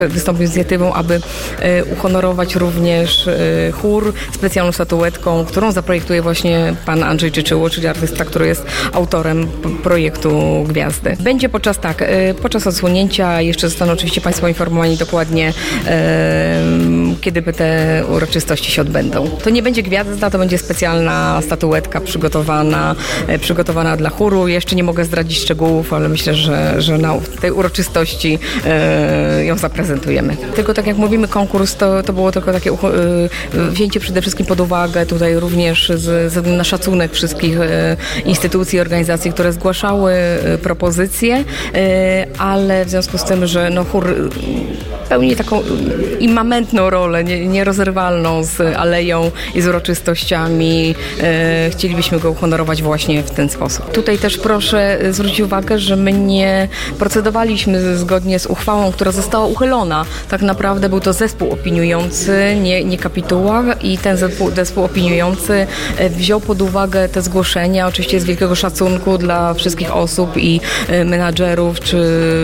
Wystąpił z inicjatywą, aby uhonorować również chór specjalną statuetką, którą zaprojektuje właśnie pan Andrzej Czyczyło, czyli artysta, który jest autorem projektu Gwiazdy. Będzie podczas odsłonięcia jeszcze zostaną oczywiście Państwo informowani dokładnie, kiedy by te uroczystości się odbędą. To nie będzie gwiazda, to będzie specjalna statuetka przygotowana dla chóru. Jeszcze nie mogę zdradzić szczegółów, ale myślę, że na tej uroczystości ją zaprezentujemy. Tylko tak jak mówimy, konkurs to było tylko takie wzięcie przede wszystkim pod uwagę tutaj również na szacunek wszystkich instytucji i organizacji, które zgłaszały propozycje, ale w związku z tym, że chór pełni taką immamentną rolę, nierozerwalną z aleją i z uroczystościami, chcielibyśmy go uhonorować właśnie w ten sposób. Tutaj też proszę zwrócić uwagę, że my nie procedowaliśmy zgodnie z uchwałą, która została uchylona. Tak naprawdę był to zespół opiniujący, nie kapituła, i ten zespół opiniujący wziął pod uwagę te zgłoszenia, oczywiście z wielkiego szacunku dla wszystkich osób i menadżerów czy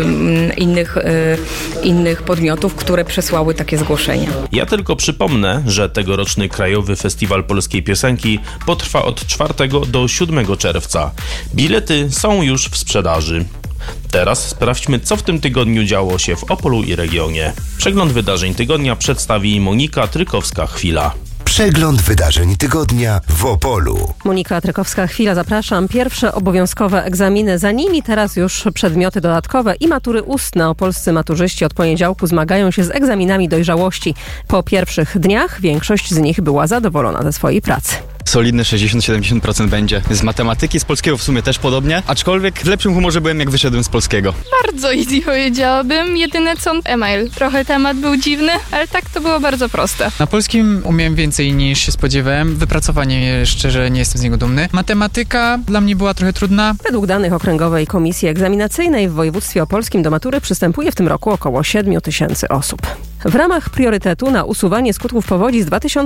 innych podmiotów, które przesłały takie zgłoszenia. Ja tylko przypomnę, że tegoroczny Krajowy Festiwal Polskiej Piosenki potrwa od 4 do 7 czerwca. Bilety są już w sprzedaży. Teraz sprawdźmy, co w tym tygodniu działo się w Opolu i regionie. Przegląd wydarzeń tygodnia przedstawi Monika Trykowska-Chwila. Przegląd wydarzeń tygodnia w Opolu. Monika Trykowska-Chwila, zapraszam. Pierwsze obowiązkowe egzaminy, za nimi teraz już przedmioty dodatkowe i matury ustne. Opolscy maturzyści od poniedziałku zmagają się z egzaminami dojrzałości. Po pierwszych dniach większość z nich była zadowolona ze swojej pracy. Solidne 60-70% będzie. Z matematyki, z polskiego w sumie też podobnie, aczkolwiek w lepszym humorze byłem, jak wyszedłem z polskiego. Bardzo easy powiedziałabym, jedyne co e-mail. Trochę temat był dziwny, ale tak to było bardzo proste. Na polskim umiałem więcej niż się spodziewałem. Wypracowanie szczerze nie jestem z niego dumny. Matematyka dla mnie była trochę trudna. Według danych Okręgowej Komisji Egzaminacyjnej w województwie opolskim do matury przystępuje w tym roku około 7 000 osób. W ramach priorytetu na usuwanie skutków powodzi z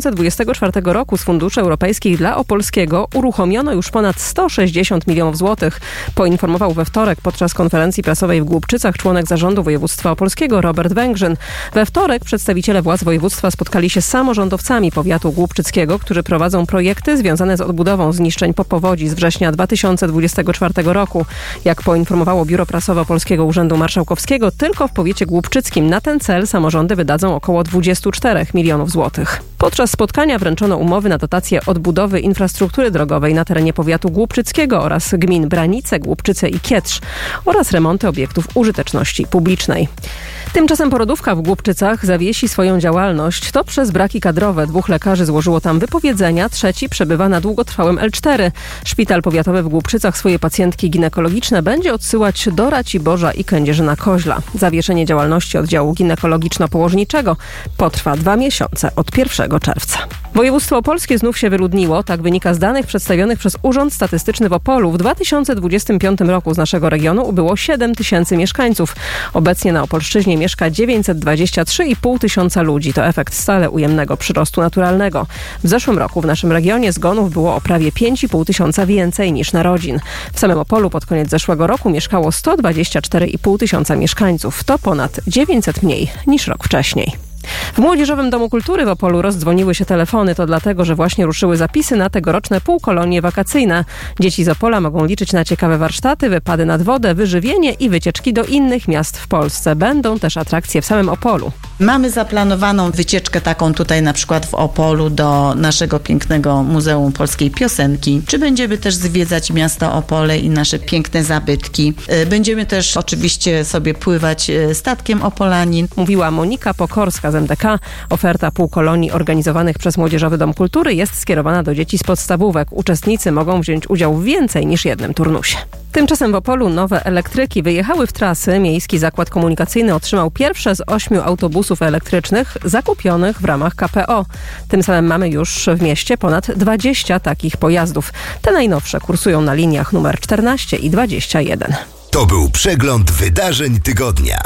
2024 roku z funduszy europejskich dla Opolskiego uruchomiono już ponad 160 milionów złotych. Poinformował we wtorek podczas konferencji prasowej w Głubczycach członek zarządu województwa opolskiego Robert Węgrzyn. We wtorek przedstawiciele władz województwa spotkali się z samorządowcami powiatu głubczyckiego, którzy prowadzą projekty związane z odbudową zniszczeń po powodzi z września 2024 roku. Jak poinformowało Biuro Prasowe Polskiego Urzędu Marszałkowskiego, tylko w powiecie głubczyckim na ten cel samorządy wydadzą około 24 milionów złotych. Podczas spotkania wręczono umowy na dotację odbudowy infrastruktury drogowej na terenie powiatu głubczyckiego oraz gmin Branice, Głubczyce i Kietrz oraz remonty obiektów użyteczności publicznej. Tymczasem porodówka w Głubczycach zawiesi swoją działalność. To przez braki kadrowe. 2 lekarzy złożyło tam wypowiedzenia, 3 przebywa na długotrwałym L4. Szpital powiatowy w Głubczycach swoje pacjentki ginekologiczne będzie odsyłać do Raciborza i Kędzierzyna-Koźla. Zawieszenie działalności oddziału ginekologiczno-położniczego potrwa 2 miesiące od 1 czerwca. Województwo opolskie znów się wyludniło. Tak wynika z danych przedstawionych przez Urząd Statystyczny w Opolu. W 2025 roku z naszego regionu ubyło 7 000 mieszkańców. Obecnie na Opolszczyźnie mieszka 923,5 tysiąca ludzi. To efekt stale ujemnego przyrostu naturalnego. W zeszłym roku w naszym regionie zgonów było o prawie 5,5 tysiąca więcej niż narodzin. W samym Opolu pod koniec zeszłego roku mieszkało 124,5 tysiąca mieszkańców. To ponad 900 mniej niż rok wcześniej. W Młodzieżowym Domu Kultury w Opolu rozdzwoniły się telefony. To dlatego, że właśnie ruszyły zapisy na tegoroczne półkolonie wakacyjne. Dzieci z Opola mogą liczyć na ciekawe warsztaty, wypady nad wodę, wyżywienie i wycieczki do innych miast w Polsce. Będą też atrakcje w samym Opolu. Mamy zaplanowaną wycieczkę taką tutaj na przykład w Opolu do naszego pięknego Muzeum Polskiej Piosenki. Czy będziemy też zwiedzać miasto Opole i nasze piękne zabytki. Będziemy też oczywiście sobie pływać statkiem Opolanin. Mówiła Monika Pokorska z MDK. Oferta półkolonii organizowanych przez Młodzieżowy Dom Kultury jest skierowana do dzieci z podstawówek. Uczestnicy mogą wziąć udział w więcej niż jednym turnusie. Tymczasem w Opolu nowe elektryki wyjechały w trasy. Miejski Zakład Komunikacyjny otrzymał pierwsze z 8 autobusów elektrycznych zakupionych w ramach KPO. Tym samym mamy już w mieście ponad 20 takich pojazdów. Te najnowsze kursują na liniach numer 14 i 21. To był przegląd wydarzeń tygodnia.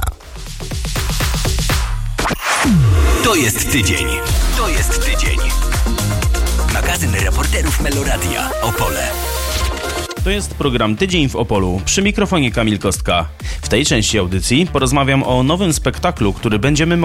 To jest tydzień. To jest tydzień. Magazyn reporterów Meloradia Opole. To jest program Tydzień w Opolu. Przy mikrofonie Kamil Kostka. W tej części audycji porozmawiam o nowym spektaklu, który będziemy